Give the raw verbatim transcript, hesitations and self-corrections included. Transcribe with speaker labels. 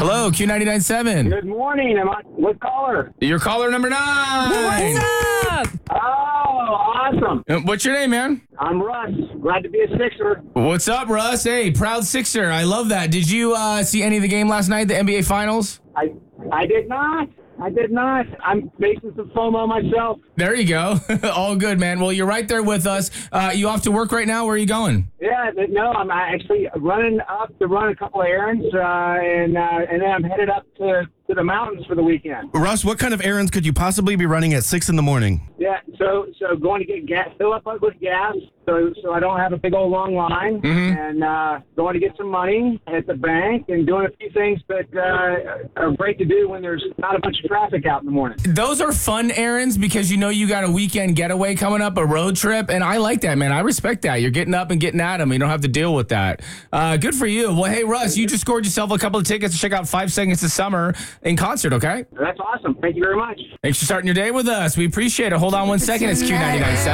Speaker 1: Hello, Q ninety-nine point seven.
Speaker 2: Good morning. Am I what caller?
Speaker 1: You're caller number nine.
Speaker 3: What's up?
Speaker 2: Oh, awesome.
Speaker 1: Uh, What's your name, man?
Speaker 2: I'm Russ. Glad to be a Sixer.
Speaker 1: What's up, Russ? Hey, proud Sixer. I love that. Did you uh, see any of the game last night, the N B A Finals?
Speaker 2: I I did not. I did not. I'm facing some FOMO myself.
Speaker 1: There you go. All good, man. Well, you're right there with us. Uh, you off to work right now? Where are you going?
Speaker 2: Yeah, th- no, I'm actually running up to run a couple of errands, uh, and uh, and then I'm headed up to, to the mountains for the weekend.
Speaker 4: Russ, what kind of errands could you possibly be running at six in the morning?
Speaker 2: Yeah, so so going to get gas, fill up with gas, so so I don't have a big old long line,
Speaker 1: Mhm.
Speaker 2: and uh, going to get some money at the bank, and doing a few things that uh, are great to do when there's not a bunch of traffic out in the morning.
Speaker 1: Those are fun errands because you know you got a weekend getaway coming up, a road trip, and I like that, man. I respect that. You're getting up and getting at them. You don't have to deal with that. Uh, good for you. Well, hey, Russ, you just scored yourself a couple of tickets to check out Five Seconds to Summer in concert, okay?
Speaker 2: That's awesome. Thank you very much.
Speaker 1: Thanks for starting your day with us. We appreciate it. Hold on one second. It's Q ninety-nine point seven.